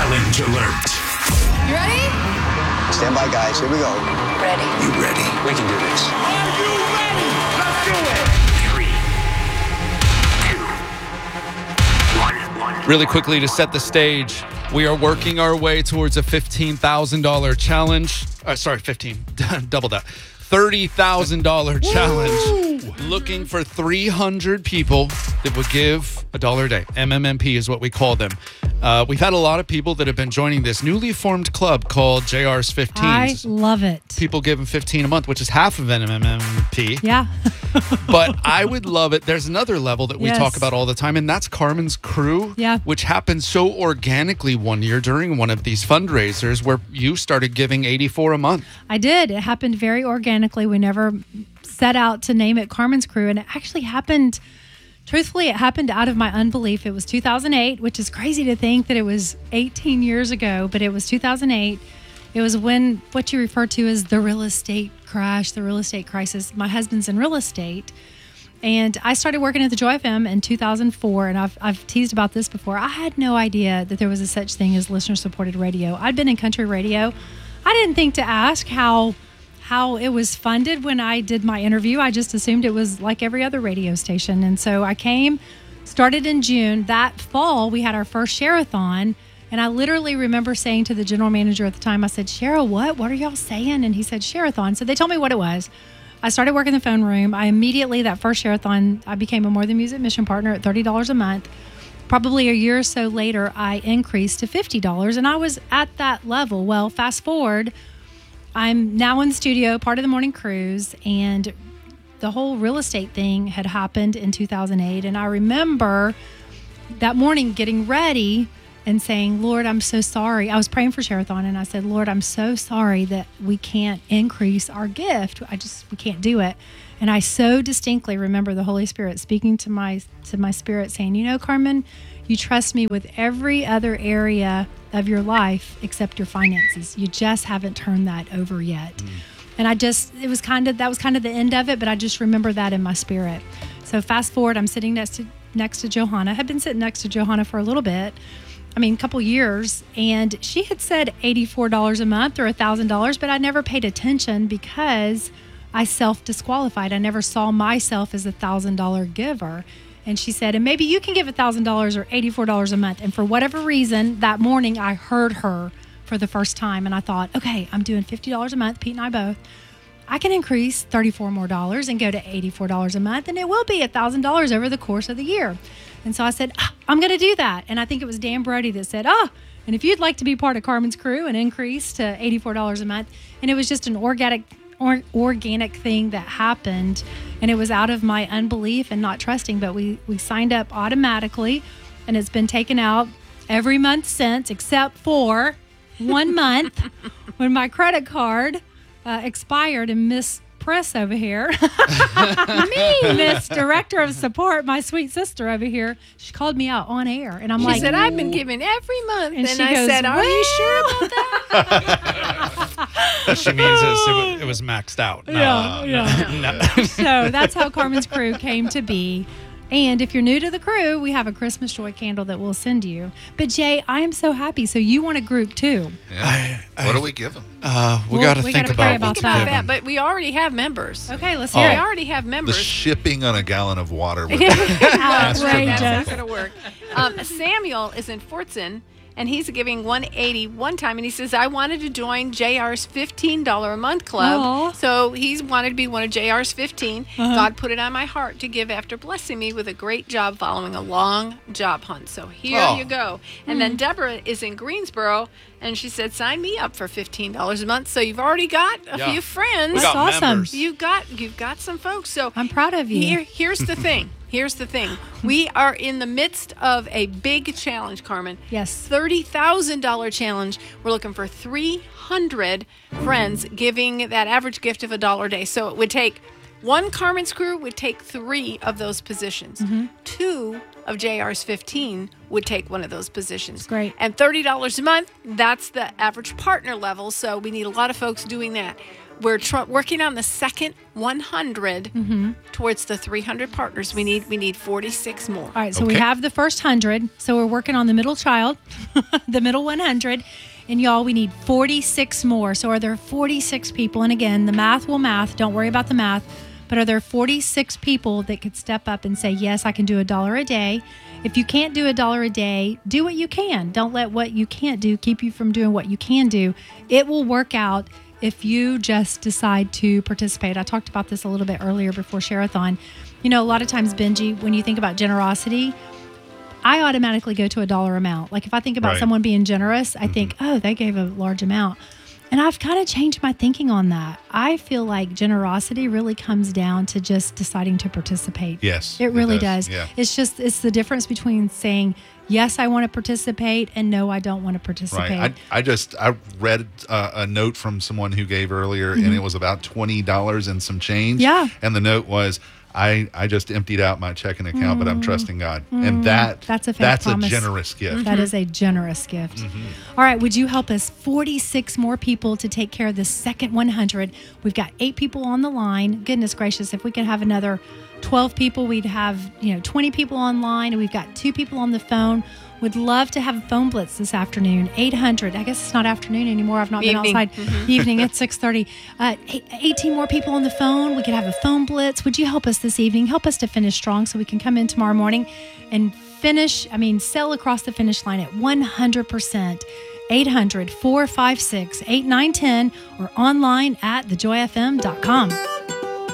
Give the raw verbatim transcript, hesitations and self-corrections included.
Challenge alert. You ready? Stand by, guys. Here we go. Ready. You ready? We can do this. Are you ready? Let's do it. Three, two, one, one. Really quickly to set the stage, we are working our way towards a fifteen thousand dollars challenge. Uh, sorry, fifteen. Double that. thirty thousand dollars challenge. Looking for three hundred people that would give a dollar a day. M M M P is what we call them. Uh, we've had a lot of people that have been joining this newly formed club called J R's fifteen. I love it. People give them fifteen a month, which is half of an M M M P. Yeah. But I would love it. There's another level that we Yes. talk about all the time, and that's Carmen's Crew, Yeah. which happened so organically one year during one of these fundraisers where you started giving eighty-four a month. I did. It happened very organically. We never set out to name it Carmen's Crew, and it actually happened. Truthfully, it happened out of my unbelief. It was two thousand eight, which is crazy to think that it was eighteen years ago, but it was two thousand eight. It was when what you refer to as the real estate crash, the real estate crisis. My husband's in real estate, and I started working at the Joy F M in two thousand four, and I've, I've teased about this before. I had no idea that there was a such thing as listener-supported radio. I'd been in country radio. I didn't think to ask how how it was funded when I did my interview. I just assumed it was like every other radio station. And so I came, started in June. That fall, we had our first share-a-thon. And I literally remember saying to the general manager at the time, I said, Share a what? What are y'all saying? And he said, Share-a-thon. So they told me what it was. I started working the phone room. I immediately, that first share-a-thon, I became a More Than Music mission partner at thirty dollars a month. Probably a year or so later, I increased to fifty dollars. And I was at that level. Well, fast forward, I'm now in the studio, part of the morning cruise, and the whole real estate thing had happened in two thousand eight. And I remember that morning getting ready and saying, Lord, I'm so sorry. I was praying for Share-a-thon, and I said, Lord, I'm so sorry that we can't increase our gift. I just, we can't do it. And I so distinctly remember the Holy Spirit speaking to my to my spirit saying, you know, Carmen, you trust me with every other area of your life except your finances. You just haven't turned that over yet. Mm. And I just, it was kind of, that was kind of the end of it, but I just remember that in my spirit. So fast forward, I'm sitting next to, next to Johanna. I had been sitting next to Johanna for a little bit. I mean, a couple years, and she had said eighty-four dollars a month or one thousand dollars, but I never paid attention because I self-disqualified. I never saw myself as a one thousand dollars giver. And she said, and maybe you can give one thousand dollars or eighty-four dollars a month. And for whatever reason, that morning I heard her for the first time. And I thought, okay, I'm doing fifty dollars a month, Pete and I both. I can increase thirty-four more dollars and go to eighty-four dollars a month. And it will be one thousand dollars over the course of the year. And so I said, ah, I'm going to do that. And I think it was Dan Brody that said, oh, and if you'd like to be part of Carmen's Crew and increase to eighty-four dollars a month. And it was just an organic Or, organic thing that happened, and it was out of my unbelief and not trusting, but we we signed up automatically, and it's been taken out every month since, except for one month when my credit card uh, expired, and Miss Press over here, me, Miss Director of Support, my sweet sister over here, she called me out on air, and I'm she like, she said, I've been giving every month, and, and she I goes, said, are well, you sure about that? What she means is it was, it was maxed out. No, Yeah, no, yeah. no. So that's how Carmen's Crew came to be. And if you're new to the crew, we have a Christmas joy candle that we'll send you. But Jay, I am so happy. So you want a group too? Yeah. I- I- what do we give them? Uh, we Well, got to we think gotta about pray what about to Think about give that, them. but we already have members. Okay, let's We hear already have The members. shipping on a gallon of water. Would it. That's Outrageous. not going to work. Um, Samuel is in Fortson, and he's giving one hundred eighty dollars one time, and he says, I wanted to join J R's fifteen dollars a month club. Aw. So he's wanted to be one of J R's fifteen. Uh-huh. God put it on my heart to give after blessing me with a great job following a long job hunt. So here Oh. you go. And then Deborah is in Greensboro, and she said, sign me up for fifteen dollars a month. So you've already got a Yeah. few friends. We That's got awesome. members. You've got you've got some folks. So I'm proud of you. Here, here's the thing. Here's the thing. We are in the midst of a big challenge, Carmen. Yes. thirty thousand dollars challenge. We're looking for three hundred friends giving that average gift of a dollar a day. So it would take one Carmen's Crew would take three of those positions. Mm-hmm. Two of J R's fifteen would take one of those positions. Great. And thirty dollars a month, that's the average partner level. So we need a lot of folks doing that. we're tr- working on the second one hundred towards the three hundred partners. We need we need forty-six more. All right, so we Okay. have the first one hundred. So we're working on the middle child, the middle one hundred. And y'all, we need forty-six more. So are there forty-six people? And again, the math will math. Don't worry about the math. But are there forty-six people that could step up and say, yes, I can do a dollar a day? If you can't do a dollar a day, do what you can. Don't let what you can't do keep you from doing what you can do. It will work out if you just decide to participate. I talked about this a little bit earlier before Share-a-thon. You know, a lot of times, Benji, when you think about generosity, I automatically go to a dollar amount. Like if I think about Right. someone being generous, I think, oh, they gave a large amount. And I've kind of changed my thinking on that. I feel like generosity really comes down to just deciding to participate. Yes, It it really does. does. Yeah. It's just, it's the difference between saying, yes, I want to participate and no, I don't want to participate. Right. I, I just I read uh, a note from someone who gave earlier, and it was about twenty dollars and some change. Yeah. And the note was, I, I just emptied out my checking account, but I'm trusting God, and that That's a faith that's promise. a generous gift. That is a generous gift. All right, would you help us? forty-six more people to take care of the second one hundred. We've got eight people on the line. Goodness gracious, if we could have another twelve people, we'd have, you know, twenty people online, and we've got two people on the phone. Would love to have a phone blitz this afternoon. eight hundred. I guess it's not afternoon anymore. I've not Evening. been outside. Evening at six thirty. Uh, eight- eighteen more people on the phone. We could have a phone blitz. Would you help us this evening? Help us to finish strong so we can come in tomorrow morning and finish, I mean, sail across the finish line at one hundred percent. eight hundred, four five six, eight nine one zero or online at the joy f m dot com.